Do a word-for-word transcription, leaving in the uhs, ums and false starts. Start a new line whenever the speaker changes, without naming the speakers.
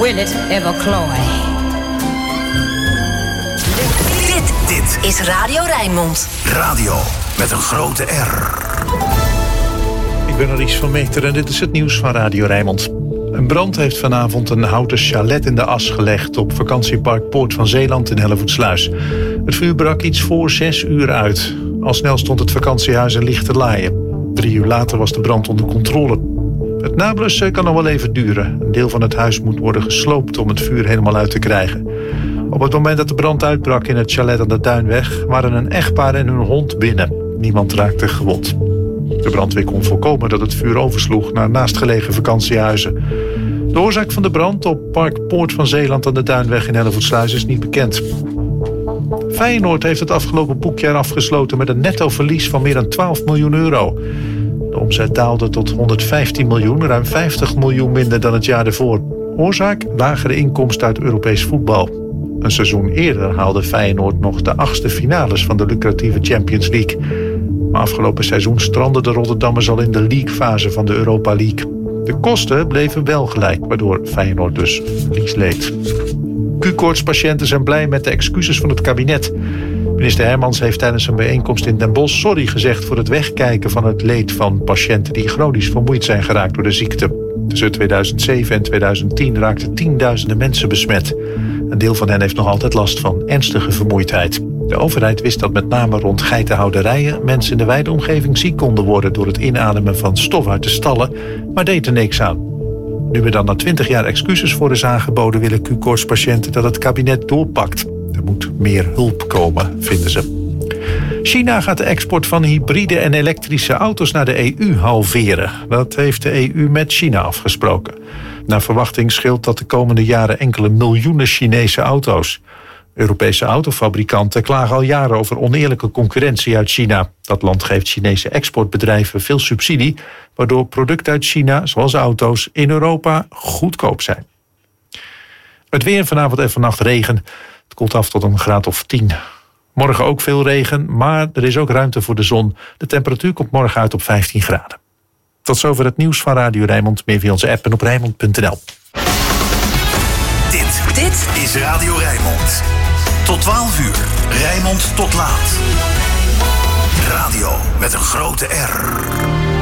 will it ever cloy.
Dit, dit is Radio Rijnmond.
Radio met een grote R.
Ik ben Aries van Meter en dit is het nieuws van Radio Rijnmond. Een brand heeft vanavond een houten chalet in de as gelegd op vakantiepark Poort van Zeeland in Hellevoetsluis. Het vuur brak iets voor zes uur uit. Al snel stond het vakantiehuis in lichte laaien. Drie uur later was de brand onder controle. Het nablussen kan nog wel even duren. Een deel van het huis moet worden gesloopt om het vuur helemaal uit te krijgen. Op het moment dat de brand uitbrak in het chalet aan de Duinweg waren een echtpaar en hun hond binnen. Niemand raakte gewond. De brandweer kon voorkomen dat het vuur oversloeg naar naastgelegen vakantiehuizen. De oorzaak van de brand op park Poort van Zeeland aan de Duinweg in Hellevoetsluis is niet bekend. Feyenoord heeft het afgelopen boekjaar afgesloten met een netto verlies van meer dan twaalf miljoen euro. De omzet daalde tot honderdvijftien miljoen, ruim vijftig miljoen minder dan het jaar ervoor. Oorzaak? Lagere inkomsten uit Europees voetbal. Een seizoen eerder haalde Feyenoord nog de achtste finales van de lucratieve Champions League. Maar afgelopen seizoen strandden de Rotterdammers al in de leaguefase van de Europa League. De kosten bleven wel gelijk, waardoor Feyenoord dus verlies leed. Q-koortspatiënten zijn blij met de excuses van het kabinet. Minister Hermans heeft tijdens een bijeenkomst in Den Bosch sorry gezegd voor het wegkijken van het leed van patiënten die chronisch vermoeid zijn geraakt door de ziekte. Tussen tweeduizend zeven en tweeduizend tien raakten tienduizenden mensen besmet. Een deel van hen heeft nog altijd last van ernstige vermoeidheid. De overheid wist dat met name rond geitenhouderijen mensen in de wijde omgeving ziek konden worden door het inademen van stof uit de stallen, maar deed er niks aan. Nu er dan na twintig jaar excuses voor is aangeboden, willen Q-koortspatiënten dat het kabinet doorpakt. Er moet meer hulp komen, vinden ze. China gaat de export van hybride en elektrische auto's naar de E U halveren. Dat heeft de E U met China afgesproken. Naar verwachting scheelt dat de komende jaren enkele miljoenen Chinese auto's. Europese autofabrikanten klagen al jaren over oneerlijke concurrentie uit China. Dat land geeft Chinese exportbedrijven veel subsidie, waardoor producten uit China, zoals auto's, in Europa goedkoop zijn. Het weer vanavond en vannacht regen. Het koelt af tot een graad of tien. Morgen ook veel regen, maar er is ook ruimte voor de zon. De temperatuur komt morgen uit op vijftien graden. Tot zover het nieuws van Radio Rijnmond. Meer via onze app en op Rijnmond punt n l.
Dit, dit is Radio Rijnmond. Tot twaalf uur. Rijnmond tot laat. Radio met een grote R.